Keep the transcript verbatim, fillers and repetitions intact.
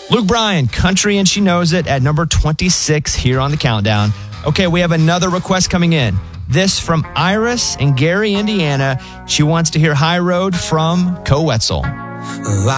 Luke Bryan, Country and She Knows It at number twenty-six here on the countdown. Okay, we have another request coming in. This from Iris in Gary, Indiana. She wants to hear High Road from Co Wetzel. I